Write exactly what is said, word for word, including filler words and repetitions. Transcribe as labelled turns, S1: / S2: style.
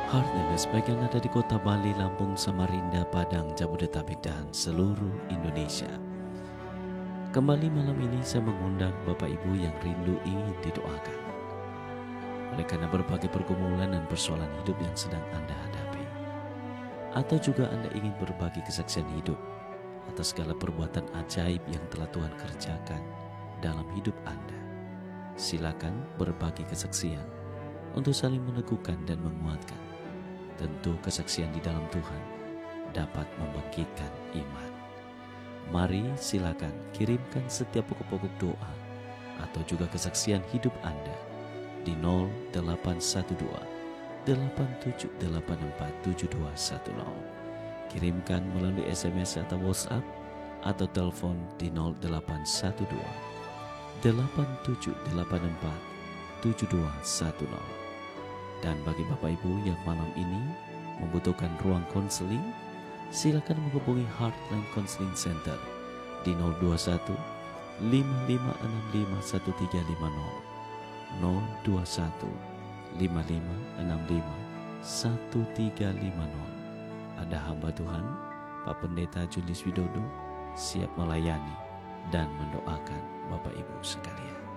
S1: Heartlanders baik yang ada di kota Bali, Lampung, Samarinda, Padang, Jabodetabek, dan seluruh Indonesia. Kembali malam ini saya mengundang Bapak Ibu yang rindu ingin didoakan. Oleh karena berbagai pergumulan dan persoalan hidup yang sedang Anda hadapi. Atau juga Anda ingin berbagi kesaksian hidup atas segala perbuatan ajaib yang telah Tuhan kerjakan dalam hidup Anda. Silakan berbagi kesaksian untuk saling meneguhkan dan menguatkan. Tentu kesaksian di dalam Tuhan dapat membangkitkan iman. Mari silakan kirimkan setiap pokok-pokok doa atau juga kesaksian hidup Anda di nol delapan satu dua delapan tujuh delapan empat tujuh dua satu nol. Kirimkan melalui S M S atau WhatsApp atau telepon di nol delapan satu dua delapan tujuh delapan empat tujuh dua satu nol. Dan bagi Bapak Ibu yang malam ini membutuhkan ruang konseling, silakan menghubungi Heartland Counseling Center di nol dua satu lima lima enam lima satu tiga lima nol, nol dua satu lima lima enam lima satu tiga lima nol. Ada hamba Tuhan, Pak Pendeta Julius Widodo, siap melayani dan mendoakan Bapak Ibu sekalian.